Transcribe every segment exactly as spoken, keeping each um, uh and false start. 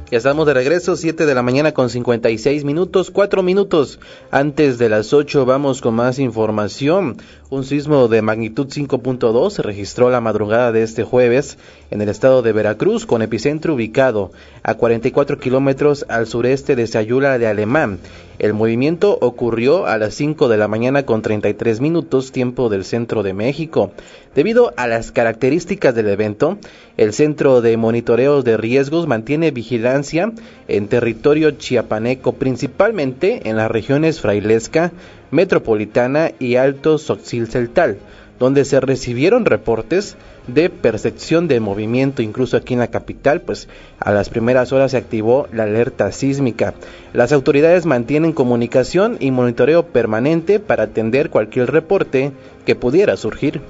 Ya estamos de regreso, siete de la mañana con cincuenta y seis minutos, cuatro minutos antes de las ocho, vamos con más información. Un sismo de magnitud cinco punto dos se registró la madrugada de este jueves en el estado de Veracruz, con epicentro ubicado a cuarenta y cuatro kilómetros al sureste de Sayula de Alemán. El movimiento ocurrió a las cinco de la mañana con treinta y tres minutos, tiempo del centro de México. Debido a las características del evento, el Centro de Monitoreos de Riesgos mantiene vigilancia en territorio chiapaneco, principalmente en las regiones Frailesca, Metropolitana y Alto Xochilceltal, donde se recibieron reportes de percepción de movimiento. Incluso aquí en la capital, pues a las primeras horas se activó la alerta sísmica. Las autoridades mantienen comunicación y monitoreo permanente para atender cualquier reporte que pudiera surgir.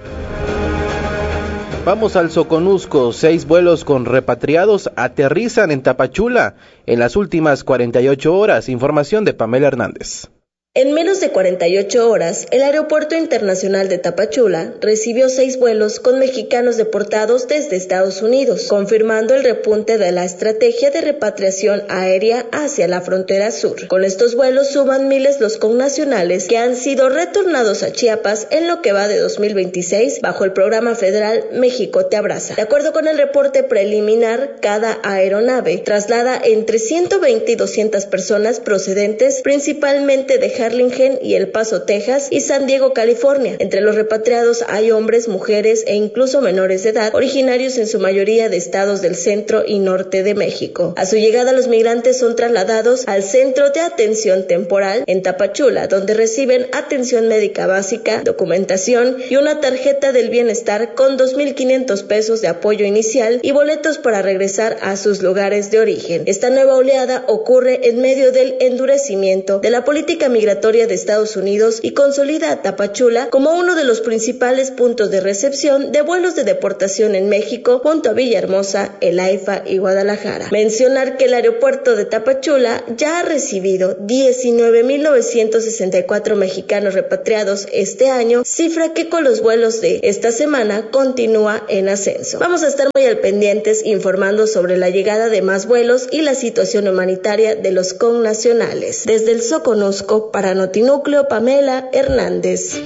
Vamos al Soconusco. Seis vuelos con repatriados aterrizan en Tapachula en las últimas cuarenta y ocho horas. Información de Pamela Hernández. En menos de cuarenta y ocho horas, el Aeropuerto Internacional de Tapachula recibió seis vuelos con mexicanos deportados desde Estados Unidos, confirmando el repunte de la estrategia de repatriación aérea hacia la frontera sur. Con estos vuelos suman miles los connacionales que han sido retornados a Chiapas en lo que va de dos mil veintiséis bajo el programa federal México Te Abraza. De acuerdo con el reporte preliminar, cada aeronave traslada entre ciento veinte y doscientas personas procedentes principalmente de Harlingen y El Paso, Texas y San Diego, California. Entre los repatriados hay hombres, mujeres e incluso menores de edad, originarios en su mayoría de estados del centro y norte de México. A su llegada, los migrantes son trasladados al Centro de Atención Temporal en Tapachula, donde reciben atención médica básica, documentación y una tarjeta del bienestar con dos mil quinientos pesos de apoyo inicial y boletos para regresar a sus lugares de origen. Esta nueva oleada ocurre en medio del endurecimiento de la política migratoria de Estados Unidos y consolida a Tapachula como uno de los principales puntos de recepción de vuelos de deportación en México, junto a Villahermosa, El Aifa y Guadalajara. Mencionar que el aeropuerto de Tapachula ya ha recibido diecinueve mil novecientos sesenta y cuatro mexicanos repatriados este año, cifra que con los vuelos de esta semana continúa en ascenso. Vamos a estar muy al pendientes informando sobre la llegada de más vuelos y la situación humanitaria de los connacionales. Desde el Soconusco, para Notinúcleo, Pamela Hernández.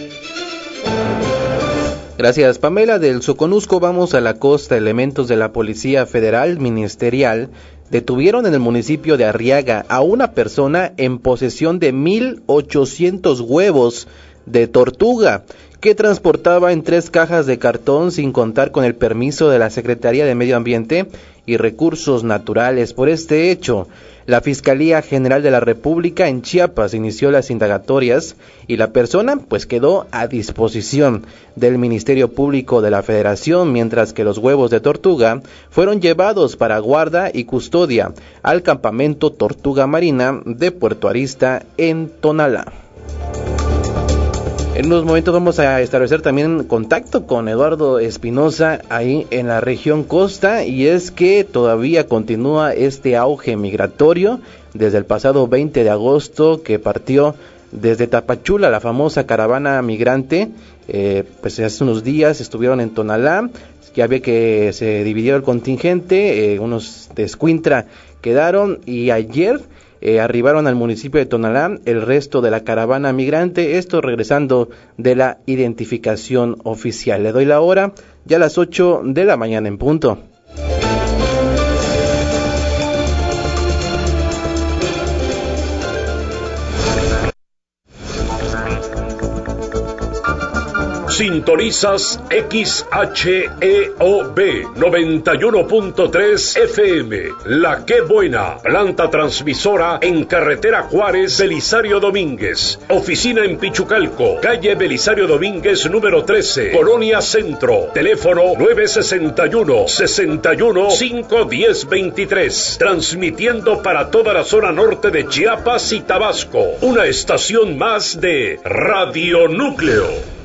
Gracias, Pamela. Del Soconusco vamos a la costa. Elementos de la Policía Federal Ministerial detuvieron en el municipio de Arriaga a una persona en posesión de mil ochocientos huevos de tortuga que transportaba en tres cajas de cartón sin contar con el permiso de la Secretaría de Medio Ambiente y Recursos Naturales. Por este hecho, la Fiscalía General de la República en Chiapas inició las indagatorias y la persona pues quedó a disposición del Ministerio Público de la Federación, mientras que los huevos de tortuga fueron llevados para guarda y custodia al campamento Tortuga Marina de Puerto Arista en Tonalá. En unos momentos vamos a establecer también contacto con Eduardo Espinosa ahí en la región costa, y es que todavía continúa este auge migratorio desde el pasado veinte de agosto que partió desde Tapachula la famosa caravana migrante. Eh, pues hace unos días estuvieron en Tonalá, ya ve que se dividió el contingente, eh, unos de Escuintla quedaron y ayer Eh, arribaron al municipio de Tonalá el resto de la caravana migrante, esto regresando de la identificación oficial. Le doy la hora, ya a las ocho de la mañana en punto. Sintonizas X H E O B noventa y uno punto tres F M, La Qué Buena, planta transmisora en carretera Juárez, Belisario Domínguez, oficina en Pichucalco, calle Belisario Domínguez número trece, Colonia Centro, teléfono nueve sesenta y uno, sesenta y uno, cinco diez veintitrés, transmitiendo para toda la zona norte de Chiapas y Tabasco, una estación más de Radio Núcleo.